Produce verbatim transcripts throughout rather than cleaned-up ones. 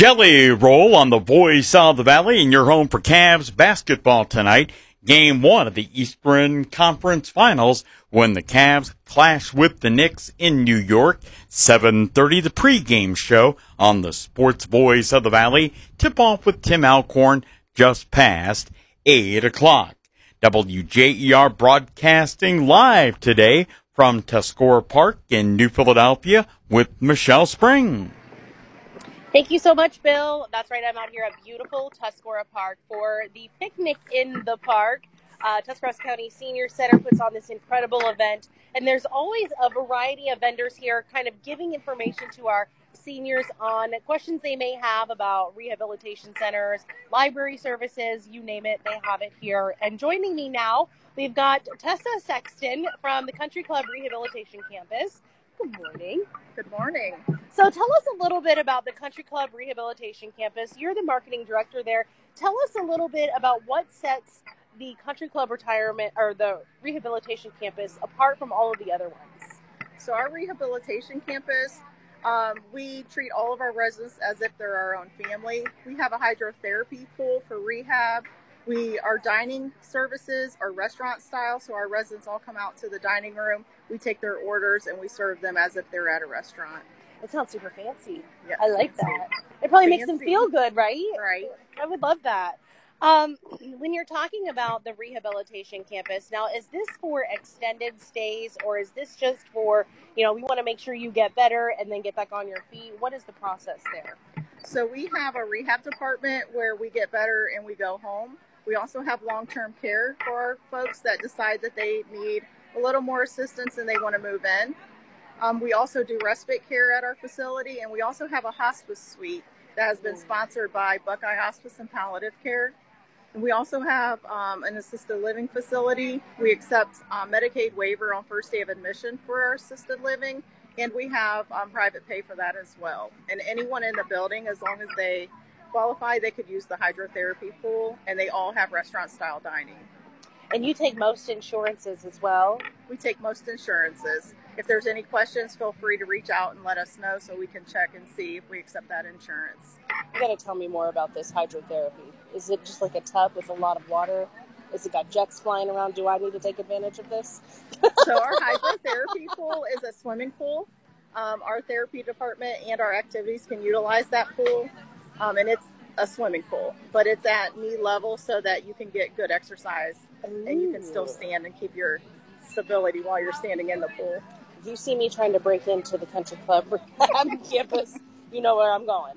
Jelly Roll on the Voice of the Valley in your home for Cavs basketball tonight. Game one of the Eastern Conference Finals when the Cavs clash with the Knicks in New York. seven thirty, the pregame show on the Sports Voice of the Valley. Tip-off with Tim Alcorn just past eight o'clock. W J E R broadcasting live today from Tuscarora Park in New Philadelphia with Michelle Spring. Thank you so much, Bill. That's right. I'm out here at beautiful Tuscarora Park for the Picnic in the Park. Uh, Tuscarawas County Senior Center puts on this incredible event, and there's always a variety of vendors here kind of giving information to our seniors on questions they may have about rehabilitation centers, library services, you name it, they have it here. And joining me now, we've got Tessa Sexton from the Country Club Rehabilitation Campus. Good morning. Good morning. So tell us a little bit about the Country Club Rehabilitation Campus. You're the marketing director there. Tell us a little bit about what sets the Country Club Retirement or the Rehabilitation Campus apart from all of the other ones. So our Rehabilitation Campus, um, we treat all of our residents as if they're our own family. We have a hydrotherapy pool for rehab. We, our dining services are restaurant style, so our residents all come out to the dining room. We take their orders and we serve them as if they're at a restaurant. It sounds super fancy. Yeah, I like that. It probably fancy. Makes them feel good, right? Right. I would love that. Um, when you're talking about the rehabilitation campus, now is this for extended stays or is this just for, you know, we want to make sure you get better and then get back on your feet? What is the process there? So we have a rehab department where we get better and we go home. We also have long-term care for our folks that decide that they need a little more assistance and they want to move in. Um, we also do respite care at our facility, and we also have a hospice suite that has been sponsored by Buckeye Hospice and Palliative Care. And we also have um, an assisted living facility. We accept um, Medicaid waiver on first day of admission for our assisted living, and we have um, private pay for that as well. And anyone in the building, as long as they qualify, they could use the hydrotherapy pool, and they all have restaurant-style dining. And you take most insurances as well? We take most insurances. If there's any questions, feel free to reach out and let us know so we can check and see if we accept that insurance. You got to tell me more about this hydrotherapy. Is it just like a tub with a lot of water? Is it got jets flying around? Do I need to take advantage of this? So our hydrotherapy pool is a swimming pool. Um, our therapy department and our activities can utilize that pool. Um, and it's a swimming pool, but it's at knee level so that you can get good exercise. Ooh. And you can still stand and keep your stability while you're standing in the pool. If you see me trying to break into the Country Club campus, you know where I'm going.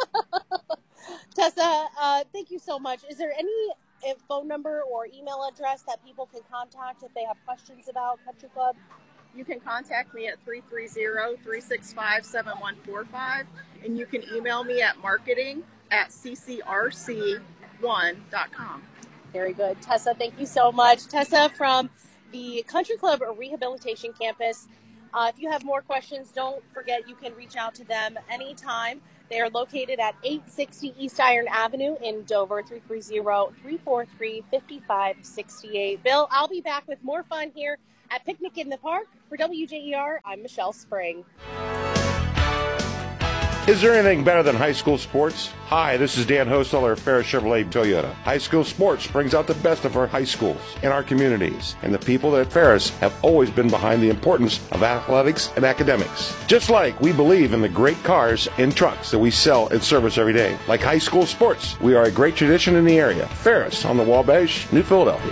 Tessa, uh, thank you so much. Is there any phone number or email address that people can contact if they have questions about Country Club? You can contact me at three three zero, three six five, seven one four five, and you can email me at marketing at c c r c one dot com. Very good. Tessa, thank you so much. Tessa from the Country Club Rehabilitation Campus. Uh, if you have more questions, don't forget you can reach out to them anytime. They are located at eight sixty East Iron Avenue in Dover, three three zero, three four three, five five six eight. Bill, I'll be back with more fun here at Picnic in the Park. For W J E R, I'm Michelle Spring. Is there anything better than high school sports? Hi, this is Dan Hosteller of Ferris Chevrolet Toyota. High school sports brings out the best of our high schools and our communities, and the people at Ferris have always been behind the importance of athletics and academics. Just like we believe in the great cars and trucks that we sell and service every day. Like high school sports, we are a great tradition in the area. Ferris on the Wabash, New Philadelphia.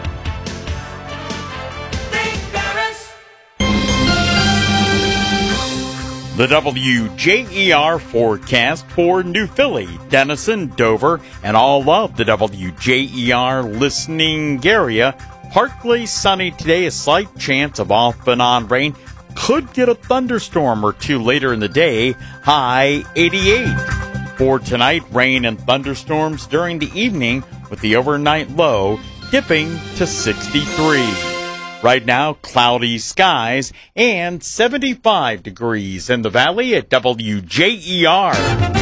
The W J E R forecast for New Philly, Denison, Dover, and all of the W J E R listening area. Partly sunny today, a slight chance of off and on rain. Could get a thunderstorm or two later in the day, high eighty-eight. For tonight, rain and thunderstorms during the evening with the overnight low dipping to sixty-three. Right now, cloudy skies and seventy-five degrees in the valley at W J E R.